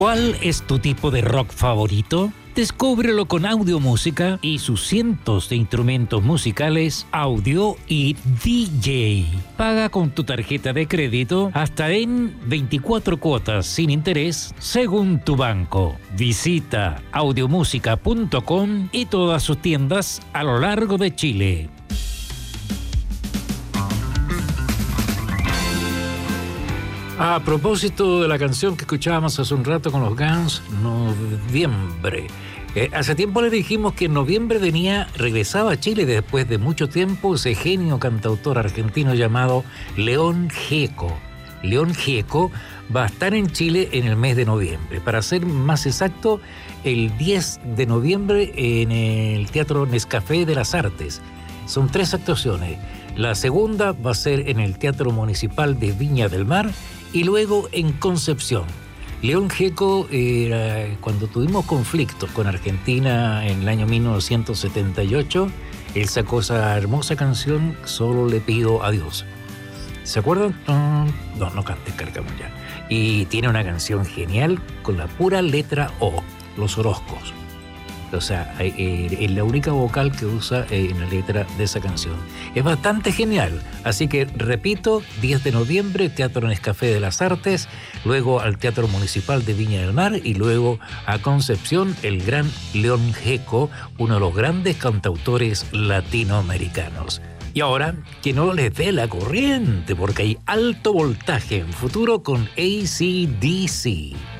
¿Cuál es tu tipo de rock favorito? Descúbrelo con Audiomúsica y sus cientos de instrumentos musicales, audio y DJ. Paga con tu tarjeta de crédito hasta en 24 cuotas sin interés según tu banco. Visita audiomúsica.com y todas sus tiendas a lo largo de Chile. A propósito de la canción que escuchábamos hace un rato con los Guns, Noviembre. Hace tiempo le dijimos que en noviembre regresaba a Chile después de mucho tiempo ese genio cantautor argentino llamado León Gieco. León Gieco va a estar en Chile en el mes de noviembre. Para ser más exacto, el 10 de noviembre en el Teatro Nescafé de las Artes. Son 3 actuaciones. La segunda va a ser en el Teatro Municipal de Viña del Mar y luego en Concepción. León Gieco, cuando tuvimos conflictos con Argentina en el año 1978, él sacó esa hermosa canción, Solo le pido a Dios. ¿Se acuerdan? No cante, cargamos ya. Y tiene una canción genial con la pura letra O, Los Orozcos. O sea, es la única vocal que usa en la letra de esa canción. Es bastante genial. Así que, repito, 10 de noviembre, Teatro Nescafé de las Artes, luego al Teatro Municipal de Viña del Mar y luego a Concepción, el gran León Gieco, uno de los grandes cantautores latinoamericanos. Y ahora, que no les dé la corriente, porque hay alto voltaje en futuro con AC/DC.